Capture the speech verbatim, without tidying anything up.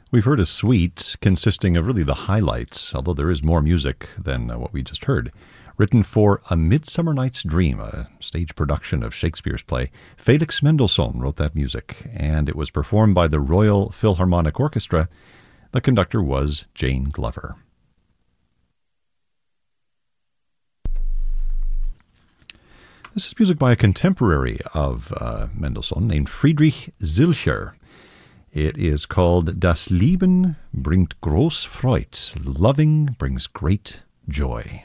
We've heard a suite consisting of really the highlights, although there is more music than uh, what we just heard. Written for A Midsummer Night's Dream, a stage production of Shakespeare's play. Felix Mendelssohn wrote that music, and it was performed by the Royal Philharmonic Orchestra. The conductor was Jane Glover. This is music by a contemporary of uh, Mendelssohn named Friedrich Zilcher. It is called Das Lieben bringt groß Freud. Loving brings great joy.